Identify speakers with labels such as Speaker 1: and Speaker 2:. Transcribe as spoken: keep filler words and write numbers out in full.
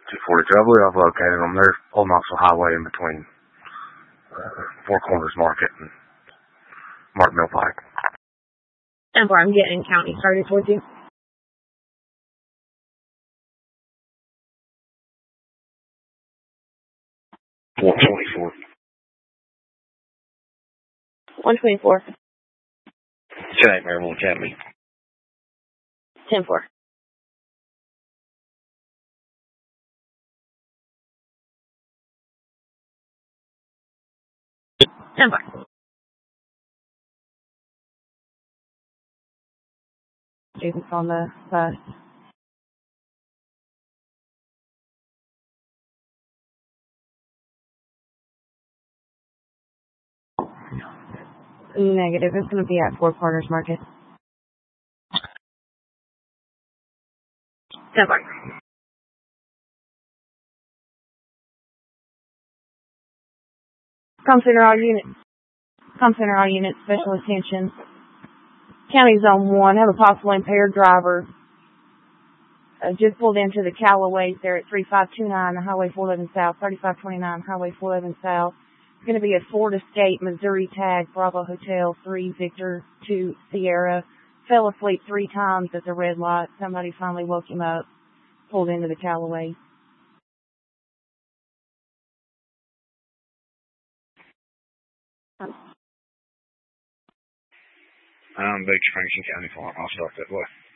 Speaker 1: two forty-two. I believe I've located them. They're Old Knoxville Highway in between uh, Four Corners Market and Mark Mill Pike.
Speaker 2: And where I'm getting county started towards you.
Speaker 1: one twenty-four.
Speaker 2: one twenty-four.
Speaker 1: Saint Maryville Academy.
Speaker 2: ten four. ten four. Students on the bus. Negative. It's going to be at Four Corners Market. ten four. Come center all units. Come center all units. Special attention. County Zone one. Have a possible impaired driver. Uh, just pulled into the Callaways there at three five two nine Highway four eleven South, thirty-five twenty-nine Highway four eleven South. It's going to be a Ford Escape, Missouri tag, Bravo Hotel three Victor two Sierra. Fell asleep three times at the red light. Somebody finally woke him up. Pulled into the Callaways.
Speaker 1: I'm Big Springs County Farm. I'll start that way.